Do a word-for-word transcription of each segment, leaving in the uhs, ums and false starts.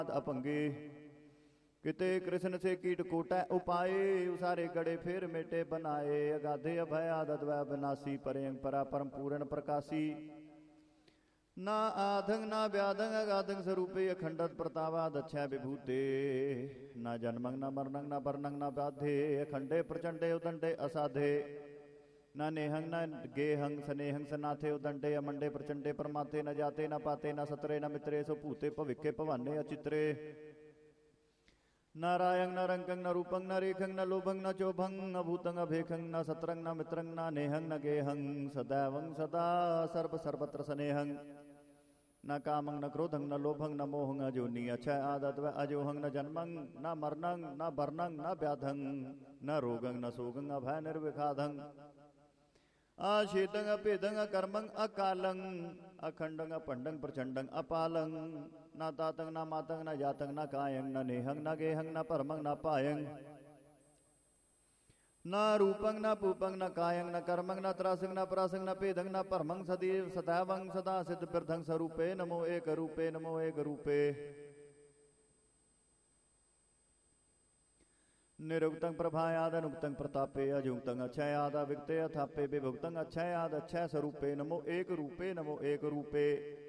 अपंगे किते कृष्ण से कीट कोटै उपाए उसारे गड़े फिर मेटे बनाए अगाधे अभय आदत वै विनाशी परें परा परम पूर्ण प्रकाशी ना आधंग ना व्याधंग अगाधंग स्वरूपे अखंडत प्रतावाद अच्छा विभूते ना जन्मंग ना मरणंग ना वर्णंग ना व्याधे अखंडे प्रचंडे उदंडे असाधे ना नेहंग न गेहंग स्नेहंग सनाथे उदंडे अमंडे प्रचंडे परमाथे न जाते न पाते न सतरे न मित्रे सो भूते भविक्के भवाने अचित्रे नारायण न रंकंग न रूपंग न रेखंग न लोभंग न चोभंग न भूतंग अभेखंग न सतरंग न मित्रंग न नेहंग न गेहंग सदैवंग सदा सर्व सर्वत्र स्नेहंग न कामंग न क्रोधंग न लोभंग न मोहंग अजोनी अक्षय आदत व अजोहंग न जन्मंग न मरणंग न वर्णंग न व्याधंग न रोगंग न सोगंग अभय निर्विखाधंग आशेदंग अभेदंग अकर्मंग अकालंग अखंडंग अपंडंग प्रचंडंग अपालंग न तातंग न मातंग न जातंग न कायंग न नेहंग न गेहंग न परमंग न पायंग न रूपंग न पूपंग न कायंग न कर्मंग न त्रासंग न परासंग न भेदंग न परमंग सदैव सदैवंग सदा सिद्ध बिरधंग स्वरूपे नमो एक रूपे नमो एक रूपे निरुक्तं प्रभायाद अनुक्तं प्रतापे अजुक्तं अक्षयाद विक्ते अथापे विभुक्तं अक्षयाद अक्षय स्वरूपे नमो एक रूपे नमो एक रूपे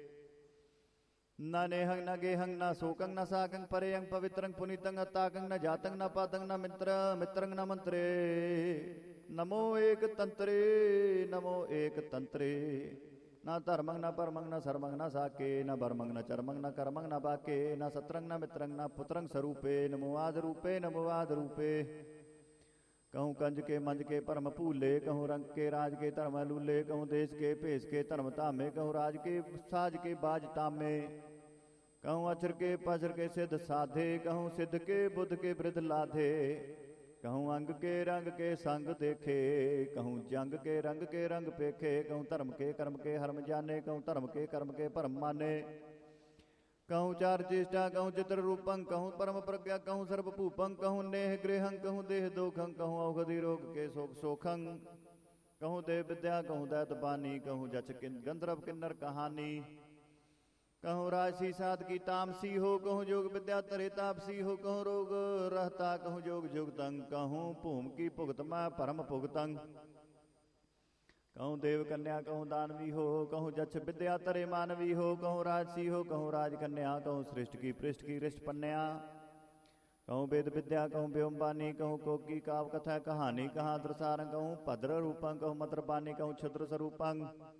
न नेहंग न गेहंग न शोकंग न साकंग परेयंग पवित्रंग पुनीतंग अताकंग न जातंग न पातंग न मित्र मित्रंग न मंत्रे नमो एक तंत्रे नमो एक तंत्रे न धर्मंग न परमंग न सर्मंग न साके न बर्मंग न चरमंग न कर्मंग न बाके न सत्रंग न मित्रंग न पुत्रंग स्वरूपे नमो आद रूपे नमो आद रूपे कहूँ कंज के मंज के परम भूले कहूँ रंग के राज के धर्म लूले कहूँ देश के भेष के धर्म धामे कहूँ राज के साज के बाज तामे कहूँ अक्षर के पक्षर के सिद्ध साधे कहूँ सिद्ध के बुद्ध के वृद्ध लाधे कहूँ अंग के रंग के संग देखे कहूँ जंग के रंग के रंग पेखे कहूँ धर्म के कर्म के हरम जाने कहूँ धर्म के कर्म के परम माने कहूँ चार चेष्टा कहूँ चित्र रूपंग कहूँ परम प्रज्ञा कहूँ सर्व भूपंग कहूँ नेह गृहंग कहूँ देह दोखंग कहूँ औषधि रोग के शोक सोखंग कहूँ देव विद्या कहूँ दैत बानी कहूँ जच किन गंधर्व किन्नर कहानी कहूँ राशि साध की तामसी हो कहूँ जोग विद्या तरे तापसी हो कहूँ रोग रहता कहूँ जोग जुगतंग कहूँ भूम की भुगतमा परम भुगतंग कहूँ देव कन्या कहूँ दानवी हो कहूँ जक्ष विद्या तरे मानवी हो कहूँ राजसी हो कहूँ राज कन्या कहूँ सृष्ट की पृष्ठ की रिष्ट पन्या कहूँ वेद विद्या कहूँ व्योमबानी कहूँ कोकी काव कथा कहानी कहाँ द्रसारंग कहूँ भद्र रूपंग कहूँ मद्र बानी कहूँ क्षुद्र स्वरूपंग